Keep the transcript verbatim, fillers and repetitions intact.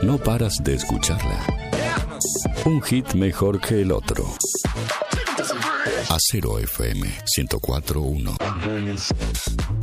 no paras de escucharla. Un hit mejor que el otro. Acero F M ciento cuatro punto uno.